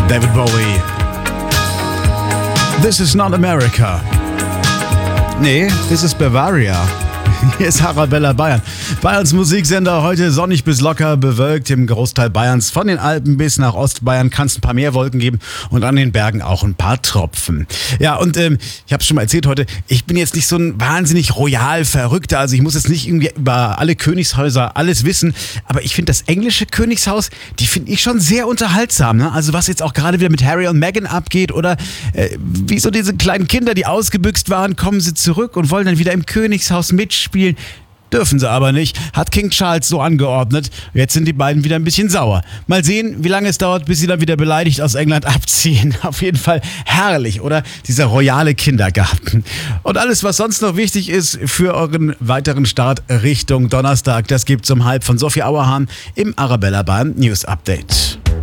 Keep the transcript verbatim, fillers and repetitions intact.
David Bowie. This is not America. Nee, this is Bavaria. Hier ist Arabella Bayern. Bayerns Musiksender, heute sonnig bis locker bewölkt im Großteil Bayerns. Von den Alpen bis nach Ostbayern kann es ein paar mehr Wolken geben und an den Bergen auch ein paar Tropfen. Ja, und ähm, ich habe es schon mal erzählt heute, ich bin jetzt nicht so ein wahnsinnig royal Verrückter, also ich muss jetzt nicht irgendwie über alle Königshäuser alles wissen, aber ich finde das englische Königshaus, die finde ich schon sehr unterhaltsam. Ne? Also was jetzt auch gerade wieder mit Harry und Meghan abgeht oder äh, wie so diese kleinen Kinder, die ausgebüxt waren, kommen sie zurück und wollen dann wieder im Königshaus mitspielen. Spielen. Dürfen sie aber nicht, hat King Charles so angeordnet. Jetzt sind die beiden wieder ein bisschen sauer. Mal sehen, wie lange es dauert, bis sie dann wieder beleidigt aus England abziehen. Auf jeden Fall herrlich, oder? Dieser royale Kindergarten. Und alles, was sonst noch wichtig ist für euren weiteren Start Richtung Donnerstag, das gibt's um halb von Sophie Auerhahn im Arabella Bayern News Update.